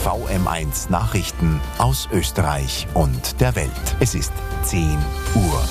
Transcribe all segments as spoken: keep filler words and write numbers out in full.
V M eins Nachrichten aus Österreich und der Welt. Es ist zehn Uhr.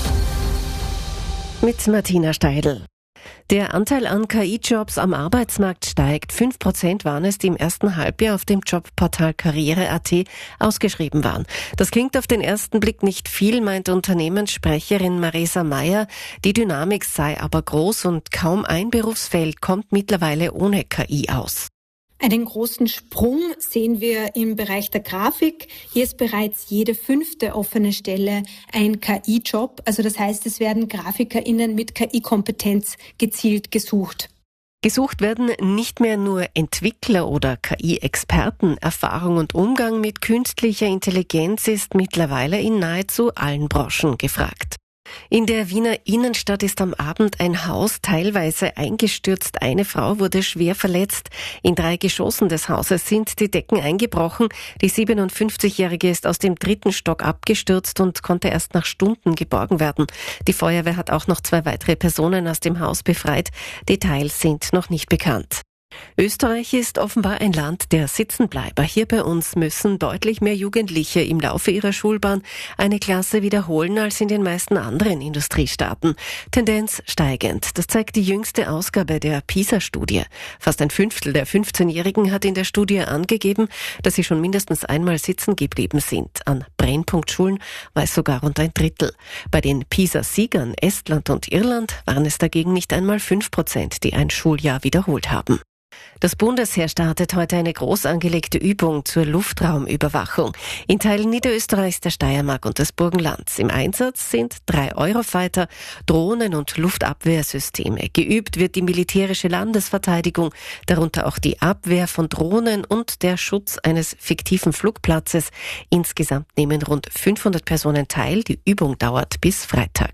Mit Martina Steidl. Der Anteil an K I-Jobs am Arbeitsmarkt steigt. fünf Prozent waren es, die im ersten Halbjahr auf dem Jobportal Karriere punkt a t ausgeschrieben waren. Das klingt auf den ersten Blick nicht viel, meint Unternehmenssprecherin Maresa Meyer. Die Dynamik sei aber groß und kaum ein Berufsfeld kommt mittlerweile ohne K I aus. Einen großen Sprung sehen wir im Bereich der Grafik. Hier ist bereits jede fünfte offene Stelle ein K I-Job. Also das heißt, es werden GrafikerInnen mit K I-Kompetenz gezielt gesucht. Gesucht werden nicht mehr nur Entwickler oder K I-Experten. Erfahrung und Umgang mit künstlicher Intelligenz ist mittlerweile in nahezu allen Branchen gefragt. In der Wiener Innenstadt ist am Abend ein Haus teilweise eingestürzt. Eine Frau wurde schwer verletzt. In drei Geschossen des Hauses sind die Decken eingebrochen. Die siebenundfünfzigjährige ist aus dem dritten Stock abgestürzt und konnte erst nach Stunden geborgen werden. Die Feuerwehr hat auch noch zwei weitere Personen aus dem Haus befreit. Details sind noch nicht bekannt. Österreich ist offenbar ein Land der Sitzenbleiber. Hier bei uns müssen deutlich mehr Jugendliche im Laufe ihrer Schulbahn eine Klasse wiederholen als in den meisten anderen Industriestaaten. Tendenz steigend. Das zeigt die jüngste Ausgabe der PISA-Studie. Fast ein Fünftel der fünfzehnjährigen hat in der Studie angegeben, dass sie schon mindestens einmal sitzen geblieben sind. An Brennpunktschulen war es sogar rund ein Drittel. Bei den PISA-Siegern Estland und Irland waren es dagegen nicht einmal fünf Prozent, die ein Schuljahr wiederholt haben. Das Bundesheer startet heute eine groß angelegte Übung zur Luftraumüberwachung in Teilen Niederösterreichs, der Steiermark und des Burgenlands. Im Einsatz sind drei Eurofighter, Drohnen und Luftabwehrsysteme. Geübt wird die militärische Landesverteidigung, darunter auch die Abwehr von Drohnen und der Schutz eines fiktiven Flugplatzes. Insgesamt nehmen rund fünfhundert Personen teil. Die Übung dauert bis Freitag.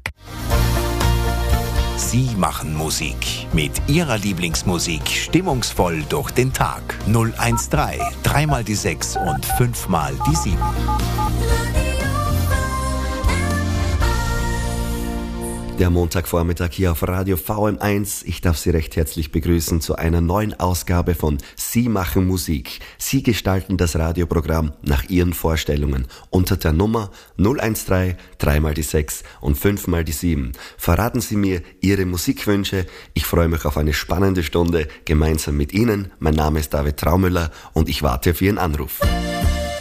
Sie machen Musik. Mit Ihrer Lieblingsmusik stimmungsvoll durch den Tag. null eins drei, dreimal die sechs und fünfmal die sieben. Der Montagvormittag hier auf Radio V M eins. Ich darf Sie recht herzlich begrüßen zu einer neuen Ausgabe von Sie machen Musik. Sie gestalten das Radioprogramm nach Ihren Vorstellungen unter der Nummer null eins drei, dreimal die sechs und fünfmal die sieben. Verraten Sie mir Ihre Musikwünsche. Ich freue mich auf eine spannende Stunde gemeinsam mit Ihnen. Mein Name ist David Traumüller und ich warte auf Ihren Anruf.